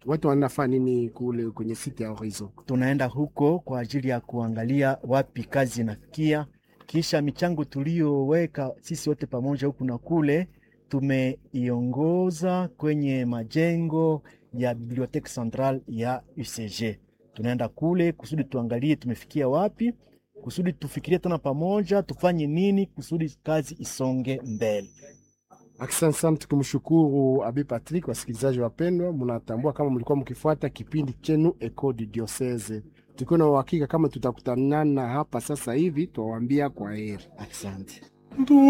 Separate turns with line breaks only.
Watu wanafanya nini kule kwenye site ya Horizon?
Tunaenda huko kwa ajili ya kuangalia wapi kazi inafikia, kisha michango tuliyoweka sisi wote pamoja huku na kule tumeiongoza kwenye majengo ya Bibliothèque Centrale ya UCG. Tunaenda kule kusudi tuangalie tumefikia wapi, kusudi tufikirie tena pamoja tufanye nini kusudi kazi isonge mbele.
Asante sana, tukumshukuru Abi Patrick. Wasikilizaji wapendwa, mnatambua kama mlikuwa mkifuata kipindi chenu Echo du Diocese. Tuko na uhakika kama tutakutanana hapa sasa hivi, tuwaambia kwa heri.
Asante.